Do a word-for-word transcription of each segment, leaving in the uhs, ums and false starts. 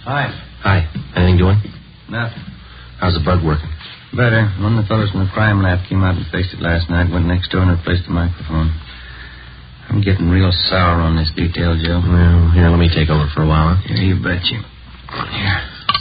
Hi. Hi. Anything doing? Nothing. How's the bug working? Better. One of the fellows from the crime lab came out and faced it last night, went next door and replaced the microphone. I'm getting real sour on this detail, Joe. Well, here, let me take over for a while. Huh? Here, you betcha. Here.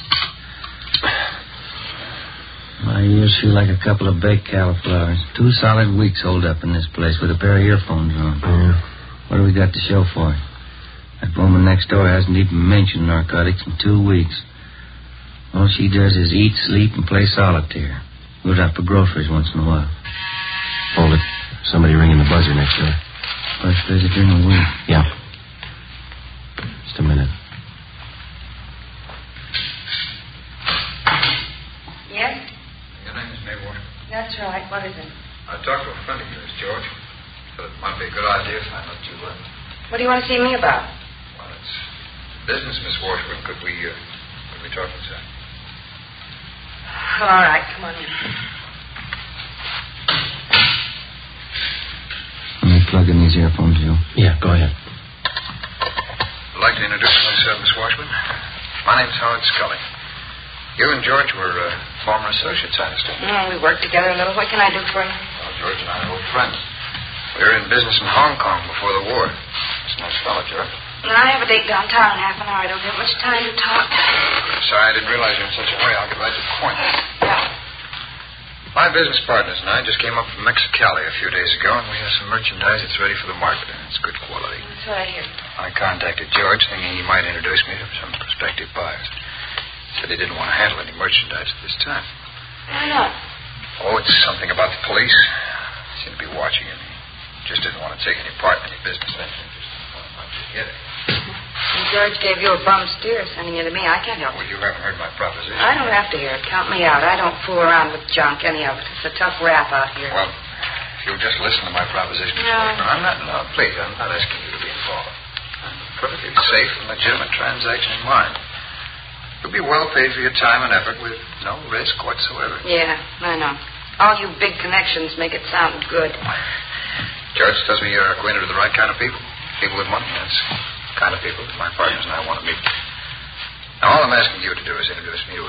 My ears feel like a couple of baked cauliflowers. Two solid weeks holed up in this place with a pair of earphones on. Yeah. What do we got to show for it? That woman next door hasn't even mentioned narcotics in two weeks. All she does is eat, sleep, and play solitaire. Goes out for groceries once in a while. Hold it. Somebody ringing the buzzer next door. First visitor in a week. Yeah. Just a minute. Yes? Your name is Mayborn. That's right. What is it? I talked to a friend of yours, George. Thought it might be a good idea if I let you uh What do you want to see me about? Well, it's business, Miss Washburn. Could we, uh, could we talk inside? Well, all right. Come on in. Let me plug in these earphones, Joe. Yeah, go ahead. I'd like to introduce myself, Miss Washburn. My name's Howard Scully. You and George were uh, former associates, I understand. Mm, we worked together a little. What can I do for you? Well, George and I are old friends. We were in business in Hong Kong before the war. It's a nice fellow, George. No, I have a date downtown in half an hour. I don't have much time to talk. Sorry, I didn't realize you were in such a hurry. I'll get right to the point. Yeah. My business partners and I just came up from Mexicali a few days ago, and we have some merchandise that's ready for the market, and it's good quality. That's what I hear. I contacted George, thinking he might introduce me to some prospective buyers. Said he didn't want to handle any merchandise at this time. Why not? Oh, it's something about the police. They seem to be watching him. He just didn't want to take any part in any business venture. Just didn't want much to get it. And George gave you a bum steer sending you to me. I can't help Well, it. you haven't heard my proposition. I don't have to hear it. Count me out. I don't fool around with junk, any of it. It's a tough rap out here. Well, if you'll just listen to my proposition. No. I'm not, no, please, I'm not asking you to be involved. I'm a perfectly safe and legitimate transaction in mind. You'll be well paid for your time and effort with no risk whatsoever. Yeah, I know. All you big connections make it sound good. George tells me you're acquainted with the right kind of people. People with money. That's the kind of people that my partners and I want to meet. Now, all I'm asking you to do is introduce me to